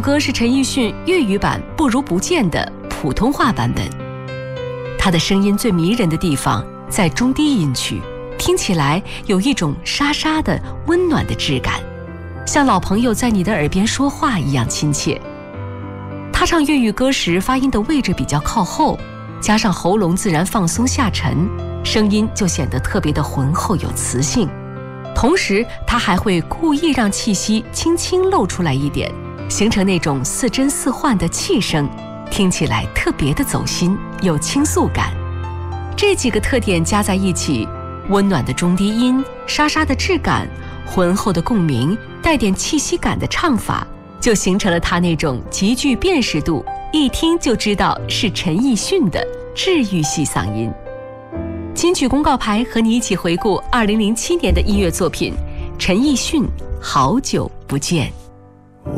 歌是陈奕迅粤语版《不如不见》的普通话版本。他的声音最迷人的地方在中低音区，听起来有一种沙沙的温暖的质感，像老朋友在你的耳边说话一样亲切。他唱粤语歌时发音的位置比较靠后，加上喉咙自然放松下沉，声音就显得特别的浑厚有磁性。同时他还会故意让气息轻轻露出来一点，形成那种似真似幻的气声，听起来特别的走心，有倾诉感。这几个特点加在一起，温暖的中低音，沙沙的质感，浑厚的共鸣，带点气息感的唱法，就形成了他那种极具辨识度，一听就知道是陈奕迅的治愈系嗓音。金曲公告牌和你一起回顾2007年的音乐作品，陈奕迅《好久不见》。